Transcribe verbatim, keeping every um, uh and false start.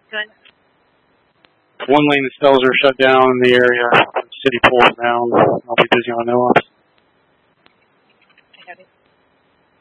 Good. One lane of stalls are shut down in the area. The city pulls down. I'll be busy on no ops. I got it.